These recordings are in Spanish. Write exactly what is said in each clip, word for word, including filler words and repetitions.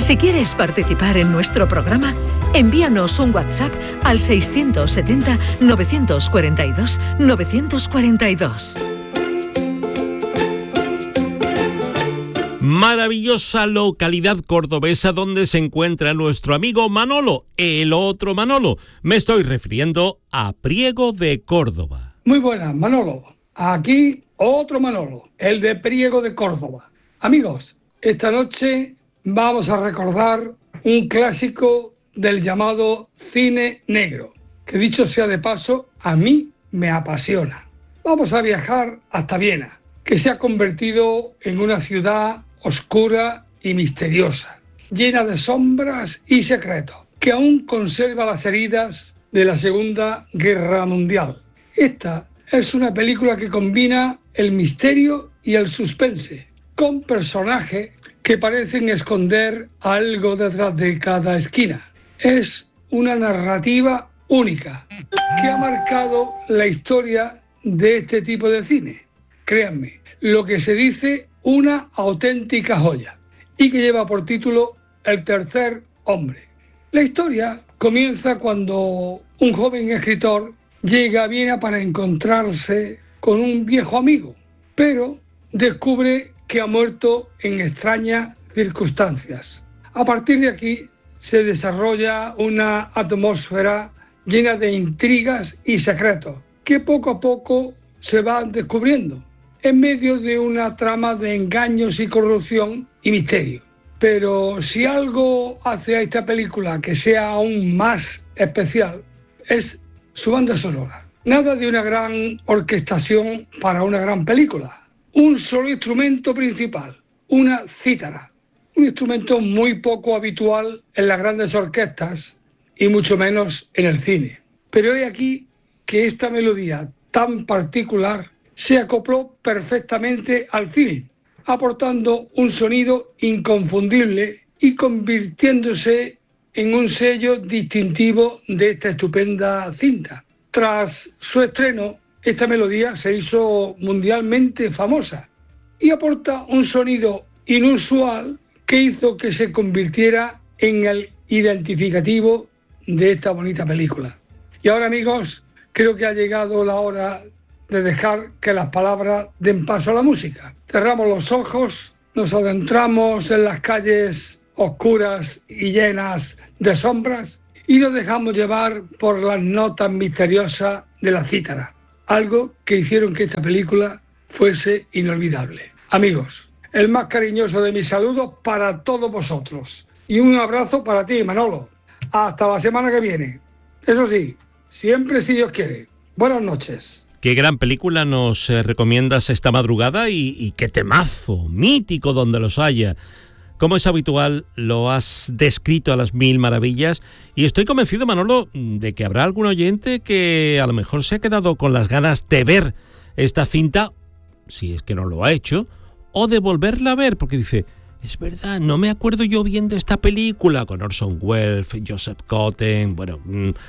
Si quieres participar en nuestro programa, envíanos un WhatsApp al seiscientos setenta, novecientos cuarenta y dos, novecientos cuarenta y dos. Maravillosa localidad cordobesa donde se encuentra nuestro amigo Manolo, el otro Manolo. Me estoy refiriendo a Priego de Córdoba. Muy buenas, Manolo. Aquí otro Manolo, el de Priego de Córdoba. Amigos, esta noche vamos a recordar un clásico del llamado cine negro, que dicho sea de paso, a mí me apasiona. Vamos a viajar hasta Viena, que se ha convertido en una ciudad oscura y misteriosa, llena de sombras y secretos, que aún conserva las heridas de la Segunda Guerra Mundial. Esta es una película que combina el misterio y el suspense, con personajes que parecen esconder algo detrás de cada esquina. Es una narrativa única que ha marcado la historia de este tipo de cine. Créanme, lo que se dice una auténtica joya y que lleva por título El tercer hombre. La historia comienza cuando un joven escritor llega a Viena para encontrarse con un viejo amigo, pero descubre que ha muerto en extrañas circunstancias. A partir de aquí se desarrolla una atmósfera llena de intrigas y secretos que poco a poco se van descubriendo en medio de una trama de engaños y corrupción y misterio. Pero si algo hace a esta película que sea aún más especial es su banda sonora. Nada de una gran orquestación para una gran película. Un solo instrumento principal, una cítara. Un instrumento muy poco habitual en las grandes orquestas y mucho menos en el cine. Pero he aquí que esta melodía tan particular se acopló perfectamente al film, aportando un sonido inconfundible y convirtiéndose en un sello distintivo de esta estupenda cinta. Tras su estreno, esta melodía se hizo mundialmente famosa y aporta un sonido inusual que hizo que se convirtiera en el identificativo de esta bonita película. Y ahora, amigos, creo que ha llegado la hora de dejar que las palabras den paso a la música. Cerramos los ojos, nos adentramos en las calles oscuras y llenas de sombras y nos dejamos llevar por las notas misteriosas de la cítara, algo que hicieron que esta película fuese inolvidable. Amigos, el más cariñoso de mis saludos para todos vosotros y un abrazo para ti, Manolo. Hasta la semana que viene. Eso sí, siempre si Dios quiere. Buenas noches. Qué gran película nos eh, recomiendas esta madrugada y, y qué temazo, mítico donde los haya. Como es habitual, lo has descrito a las mil maravillas y estoy convencido, Manolo, de que habrá algún oyente que a lo mejor se ha quedado con las ganas de ver esta cinta, si es que no lo ha hecho, o de volverla a ver, porque dice, es verdad, no me acuerdo yo bien de esta película, con Orson Welles, Joseph Cotten, bueno,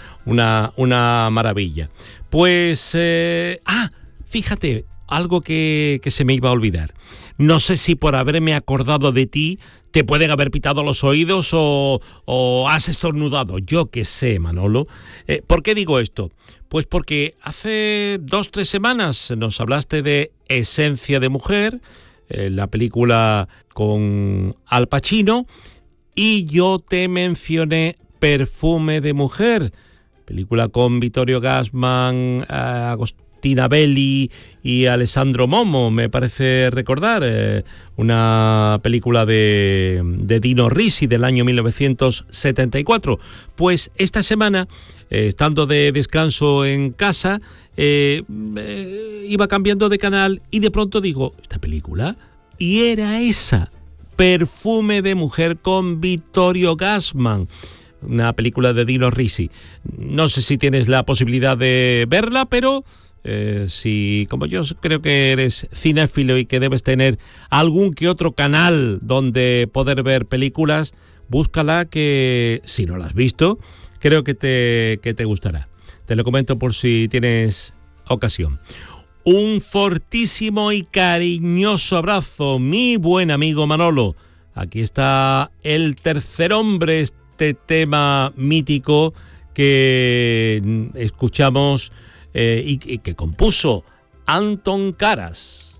una, una maravilla. Pues, eh, ah, fíjate, algo que, que se me iba a olvidar. No sé si por haberme acordado de ti te pueden haber pitado los oídos o, o has estornudado. Yo qué sé, Manolo. Eh, ¿Por qué digo esto? Pues porque hace dos, tres semanas nos hablaste de Esencia de Mujer, eh, la película con Al Pacino, y yo te mencioné Perfume de Mujer, película con Vittorio Gassman, Agostina Belli y Alessandro Momo, me parece recordar, eh, una película de, de Dino Risi del año mil novecientos setenta y cuatro. Pues esta semana, eh, estando de descanso en casa, eh, eh, iba cambiando de canal y de pronto digo, ¿esta película? Y era esa, Perfume de Mujer con Vittorio Gassman, una película de Dino Risi. No sé si tienes la posibilidad de verla, pero eh, si, como yo creo que eres cinéfilo y que debes tener algún que otro canal donde poder ver películas, búscala, que si no la has visto, creo que te, que te gustará. Te lo comento por si tienes ocasión. Un fortísimo y cariñoso abrazo, mi buen amigo Manolo. Aquí está El tercer hombre, este tema mítico que escuchamos eh, y, y que compuso Antón Caras.